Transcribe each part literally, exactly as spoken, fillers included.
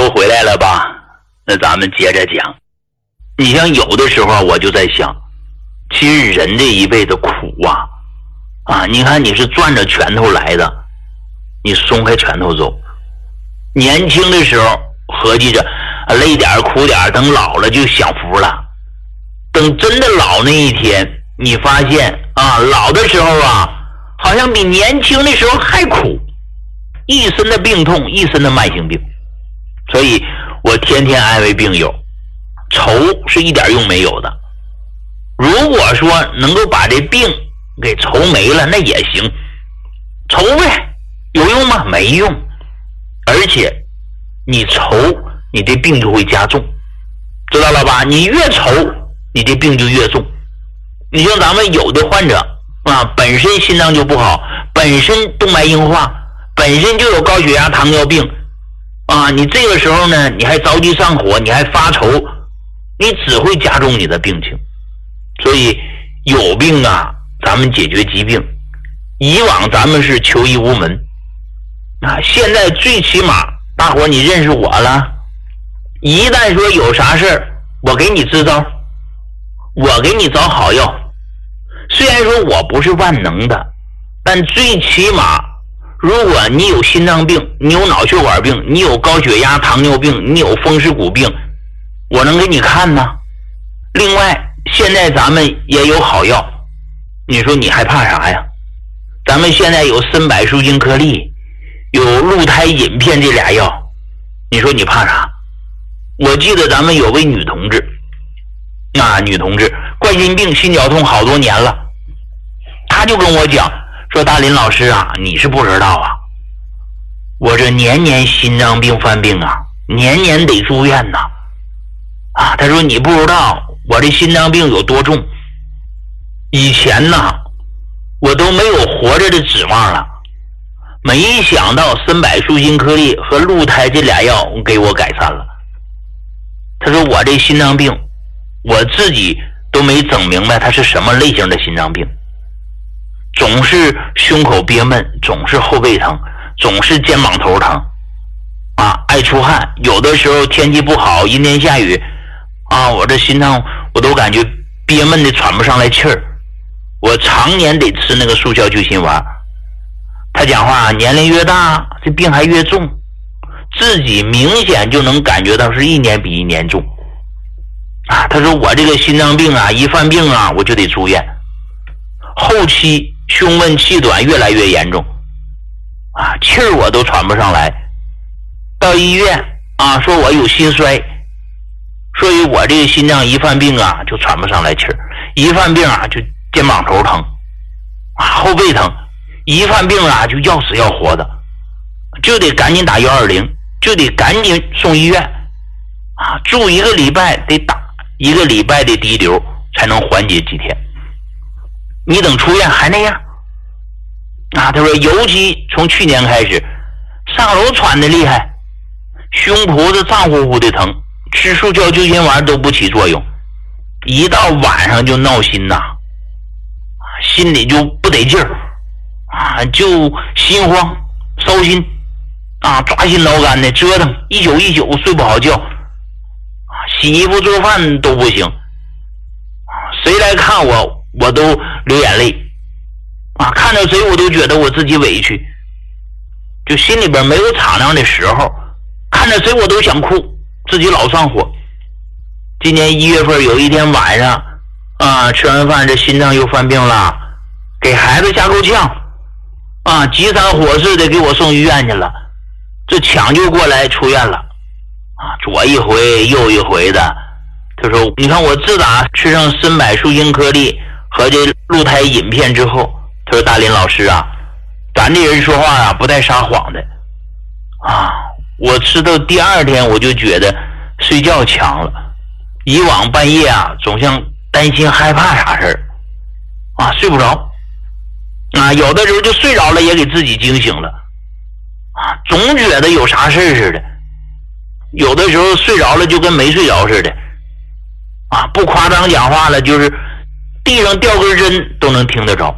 又回来了吧？那咱们接着讲。你像有的时候我就在想，其实人这一辈子苦啊啊！你看你是攥着拳头来的，你松开拳头走。年轻的时候合计着啊，累点苦点，等老了就享福了。等真的老那一天，你发现啊，老的时候啊，好像比年轻的时候还苦，一身的病痛，一身的慢性病。所以我天天安慰病友，愁是一点用没有的。如果说能够把这病给愁没了，那也行，愁呗，有用吗？没用。而且你愁，你这病就会加重，知道了吧？你越愁，你这病就越重。你像咱们有的患者啊，本身心脏就不好，本身动脉硬化，本身就有高血压、糖尿病啊，你这个时候呢，你还着急上火，你还发愁，你只会加重你的病情。所以有病啊，咱们解决疾病。以往咱们是求医无门啊，现在最起码大伙你认识我了，一旦说有啥事儿，我给你支招，我给你找好药。虽然说我不是万能的，但最起码如果你有心脏病，你有脑血管病，你有高血压、糖尿病，你有风湿骨病，我能给你看呢。另外现在咱们也有好药，你说你还怕啥呀？咱们现在有参柏舒筋颗粒，有鹿胎饮片这俩药，你说你怕啥？我记得咱们有位女同志啊，女同志冠心病、心绞痛好多年了，她就跟我讲说，大林老师啊，你是不知道啊，我这年年心脏病犯病啊，年年得住院呐。啊，她说你不知道我这心脏病有多重，以前呢我都没有活着的指望了，没想到参柏舒筋颗粒和鹿胎这俩药给我改善了。他说我这心脏病我自己都没整明白它是什么类型的心脏病，总是胸口憋闷，总是后背疼，总是肩膀头疼啊，爱出汗，有的时候天气不好，阴天下雨啊，我这心脏我都感觉憋闷的喘不上来气儿，我常年得吃那个速效救心丸。他讲话年龄越大这病还越重，自己明显就能感觉到是一年比一年重啊。他说我这个心脏病啊，一犯病啊我就得住院，后期胸闷气短越来越严重啊，气儿我都喘不上来，到医院啊说我有心衰，所以我这个心脏一犯病啊就喘不上来气儿，一犯病啊就肩膀头疼啊，后背疼，一犯病啊就要死要活的，就得赶紧打一二零，就得赶紧送医院啊，住一个礼拜得打一个礼拜的滴流才能缓解几天，你等出院还那样啊。他说尤其从去年开始上楼喘的厉害，胸脯子胀乎乎的疼，吃速效救心丸都不起作用，一到晚上就闹心呐，心里就不得劲儿啊，就心慌烧心啊，抓心挠肝的折腾，一宿一宿睡不好觉啊，洗衣服做饭都不行啊，谁来看我我都流眼泪啊，看着谁我都觉得我自己委屈，就心里边没有敞亮的时候，看着谁我都想哭，自己老上火。今年一月份有一天晚上啊，吃完饭这心脏又犯病了，给孩子吓够呛啊，急三火四的给我送医院去了，这抢救过来出院了啊，左一回右一回的。他说你看我自打吃上参柏舒筋颗粒和这鹿胎饮片之后，他说大林老师啊，咱这人说话啊不带撒谎的啊，我吃到第二天我就觉得睡觉强了，以往半夜啊总像担心害怕啥事儿啊，睡不着啊，有的时候就睡着了也给自己惊醒了啊，总觉得有啥事儿似的，有的时候睡着了就跟没睡着似的啊，不夸张讲话了，就是地上掉根针都能听得着。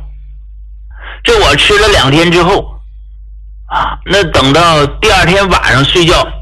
这我吃了两天之后啊，那等到第二天晚上睡觉